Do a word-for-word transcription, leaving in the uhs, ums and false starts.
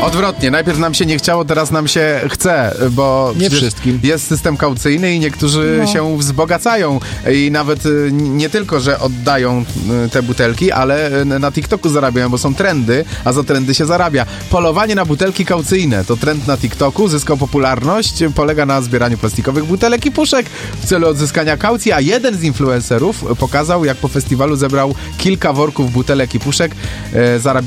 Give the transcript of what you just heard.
Odwrotnie, najpierw nam się nie chciało, teraz nam się chce, bo nie wszystkim. Jest system kaucyjny i niektórzy no. się wzbogacają i nawet nie tylko, że oddają te butelki, ale na TikToku zarabiają, bo są trendy, a za trendy się zarabia. Polowanie na butelki kaucyjne to trend na TikToku, zyskał popularność, polega na zbieraniu plastikowych butelek i puszek w celu odzyskania kaucji, a jeden z influencerów pokazał, jak po festiwalu zebrał kilka worków butelek i puszek, e, zarabiał